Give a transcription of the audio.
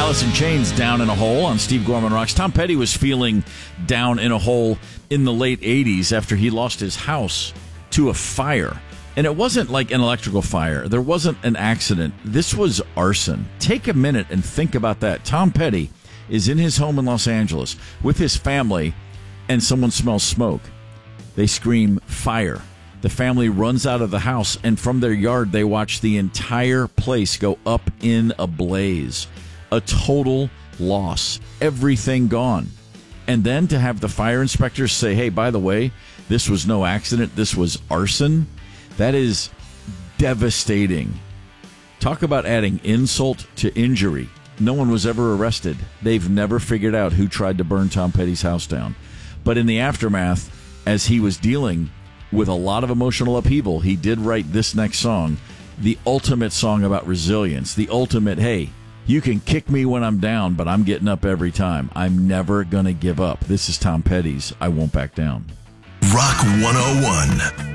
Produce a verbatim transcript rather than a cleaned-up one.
Alice in Chains, Down in a Hole on Steve Gorman Rocks. Tom Petty was feeling down in a hole in the late eighties after he lost his house to a fire. And it wasn't like an electrical fire. There wasn't an accident. This was arson. Take a minute and think about that. Tom Petty is in his home in Los Angeles with his family, and someone smells smoke. They scream, fire. The family runs out of the house, and from their yard, they watch the entire place go up in a blaze. A total loss. Everything gone. And then to have the fire inspectors say, hey, by the way, this was no accident. This was arson. That is devastating. Talk about adding insult to injury. No one was ever arrested. They've never figured out who tried to burn Tom Petty's house down. But in the aftermath, as he was dealing with a lot of emotional upheaval, he did write this next song, the ultimate song about resilience, the ultimate, hey, you can kick me when I'm down, but I'm getting up every time. I'm never going to give up. This is Tom Petty's I Won't Back Down. Rock one oh one.